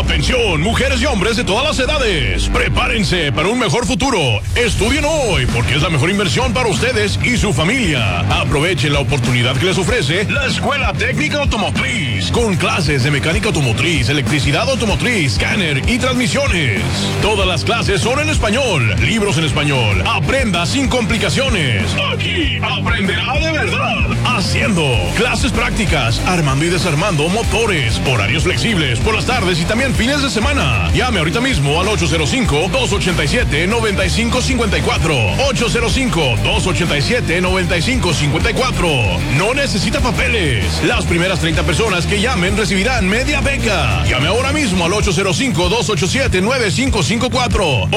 Atención, mujeres y hombres de todas las edades. Prepárense para un mejor futuro. Estudien hoy, porque es la mejor inversión para ustedes y su familia. Aprovechen la oportunidad que les ofrece la Escuela Técnica Automotriz, con clases de mecánica automotriz, electricidad automotriz, escáner y transmisiones. Todas las clases son en español, libros en español. Aprenda sin complicaciones. Aquí aprenderá de verdad. Haciendo clases prácticas, armando y desarmando motores, horarios flexibles por las tardes y también fines de semana. Llame ahorita mismo al 805-287-9554. 805-287-9554. No necesita papeles. Las primeras 30 personas que llamen recibirán media beca. Llame ahora mismo al 805-287-9554.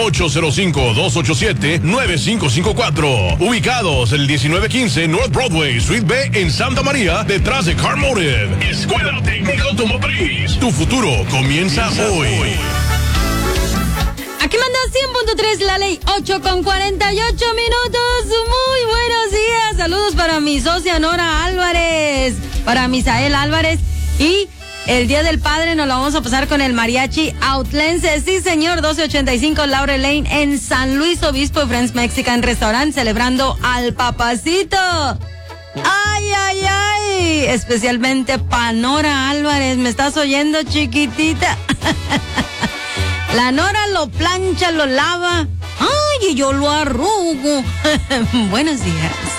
805-287-9554. Ubicados en el 1915 North Broadway, Suite B en Santa María, detrás de Car Motive. Escuela Técnica Automotriz. Tu futuro comienza hoy. Aquí manda 100.3 la ley, 8:48 minutos. Muy buenos días. Saludos para mi socia Nora Álvarez, para Misael Álvarez. Y el Día del Padre nos lo vamos a pasar con el mariachi Outlense. Sí, señor, 1285 Laurel Lane en San Luis Obispo, Friends Mexican Restaurant, celebrando al papacito. Ay, ay, ay. Especialmente para Nora Álvarez. ¿Me estás oyendo, chiquitita? La Nora lo plancha, lo lava. Ay, y yo lo arrugo. Buenos días.